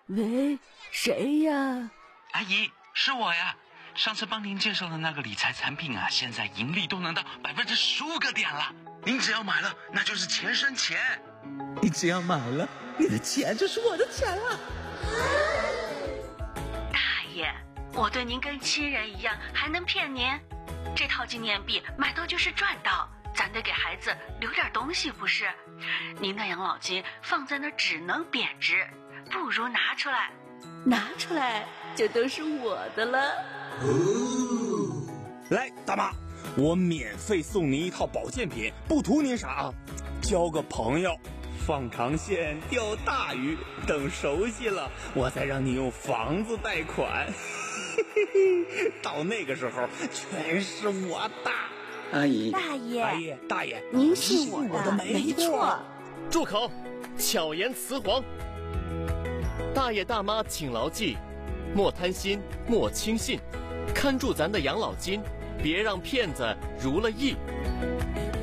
喂，谁呀？ 阿姨，是我呀。上次帮您介绍的那个理财产品啊，现在盈利都能到15%个点了。您只要买了，那就是钱生钱。 你只要买了，你的钱就是我的钱了。 大爷，我对您跟亲人一样，还能骗您？这套纪念币买到就是赚到，咱得给孩子留点东西不是？您的养老金放在那儿只能贬值，不如拿出来。 拿出来就都是我的了。 来，大妈，我免费送您一套保健品，不图您啥啊，交个朋友，放长线钓大鱼，等熟悉了，我再让你用房子贷款。到那个时候，全是我的。 阿姨， 大爷， 阿姨，大爷， 您信我的， 没错。 住口！巧言辞黄。大爷大妈请牢记，莫贪心，莫轻信，看住咱的养老金，别让骗子如了意。